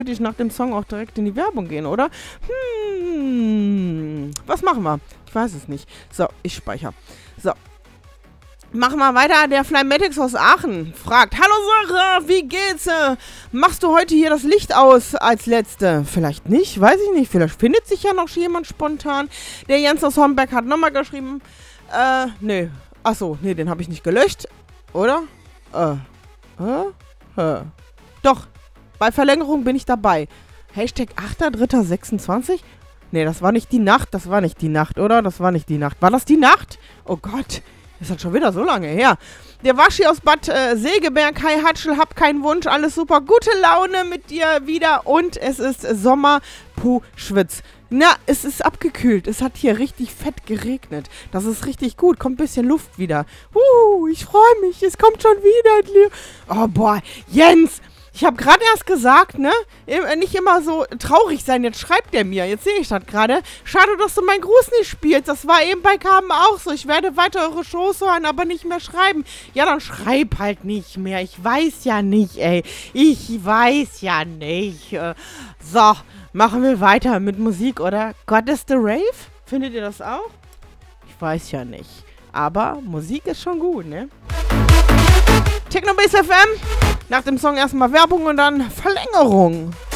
ich nach dem Song auch direkt in die Werbung gehen, oder? Was machen wir? Ich weiß es nicht. So, ich speichere. So. Machen wir weiter. Der Flymatics aus Aachen fragt: Hallo Sarah, wie geht's? Machst du heute hier das Licht aus als Letzte? Vielleicht nicht, weiß ich nicht. Vielleicht findet sich ja noch jemand spontan. Der Jens aus Homberg hat nochmal geschrieben. Nee. Achso, nee, den habe ich nicht gelöscht. Oder? Doch. Bei Verlängerung bin ich dabei. Hashtag 8.3.26? Nee, das war nicht die Nacht. Das war nicht die Nacht, oder? Das war nicht die Nacht. War das die Nacht? Oh Gott. Das ist schon wieder so lange her. Der Waschi aus Bad Segeberg. Hi Hatschel, hab keinen Wunsch. Alles super. Gute Laune mit dir wieder. Und es ist Sommer. Puh, Schwitz. Na, es ist abgekühlt. Es hat hier richtig fett geregnet. Das ist richtig gut. Kommt ein bisschen Luft wieder. Ich freue mich. Es kommt schon wieder. Oh, boah. Jens. Ich habe gerade erst gesagt, ne? Nicht immer so traurig sein. Jetzt schreibt er mir. Jetzt sehe ich das gerade. Schade, dass du meinen Gruß nicht spielst. Das war eben bei Carmen auch so. Ich werde weiter eure Shows hören, aber nicht mehr schreiben. Ja, dann schreib halt nicht mehr. Ich weiß ja nicht, ey. Ich weiß ja nicht. So, machen wir weiter mit Musik, oder? God is the Rave? Findet ihr das auch? Ich weiß ja nicht. Aber Musik ist schon gut, ne? Techno Base FM. Nach dem Song erstmal Werbung und dann Verlängerung.